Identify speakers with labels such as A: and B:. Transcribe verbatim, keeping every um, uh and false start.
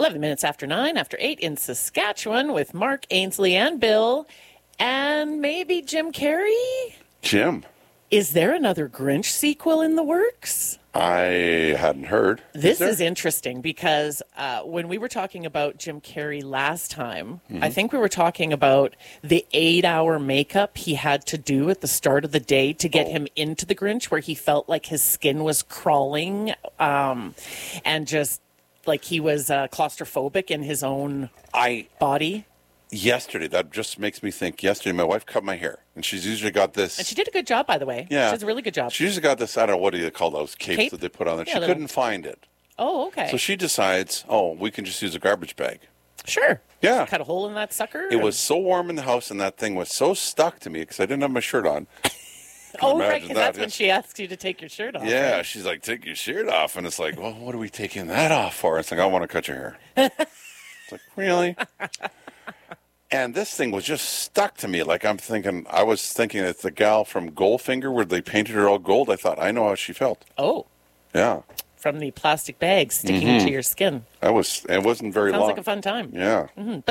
A: eleven minutes after nine, after eight in Saskatchewan with Mark Ainsley and Bill and maybe Jim Carrey.
B: Jim.
A: Is there another Grinch sequel in the works?
B: I hadn't heard.
A: This
B: is,
A: is interesting because uh, when we were talking about Jim Carrey last time,
B: Mm-hmm.
A: I think we were talking about the eight-hour makeup he had to do at the start of the day to get
B: Oh.
A: him into the Grinch, where he felt like his skin was crawling um, and just like he was uh, claustrophobic in his own
B: I
A: body.
B: yesterday, that just makes me think. Yesterday, my wife cut my hair, and she's usually got this.
A: And she did a good job, by the way.
B: Yeah.
A: She does a really good job.
B: She usually got this. I don't know what do you call those capes
A: Cape?
B: that they put on there.
A: Yeah,
B: she
A: little-
B: couldn't find it,
A: Oh, okay.
B: so she decides, oh, we can just use a garbage bag.
A: Sure.
B: Yeah.
A: Cut a hole in that sucker.
B: It was so warm in the house, and that thing was so stuck to me because I didn't have my shirt on.
A: Oh, right,
B: imagine
A: because
B: that,
A: that's when
B: yeah.
A: she asked you to take your shirt off.
B: Yeah,
A: right?
B: she's like, take your shirt off. And it's like, well, what are we taking that off for? It's like, I want to cut your hair. It's like, really? And this thing was just stuck to me. Like I'm thinking, I was thinking it's the gal from Goldfinger where they painted her all gold. I thought, I know how she felt.
A: Oh,
B: Yeah.
A: from the plastic bag sticking to your skin.
B: That was, it wasn't very
A: Sounds
B: long.
A: like a fun time.
B: Yeah.
A: Mhm.